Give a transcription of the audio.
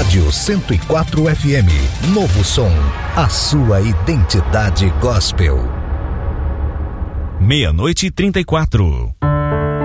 Rádio 104 FM, novo som, a sua identidade gospel. 00:34.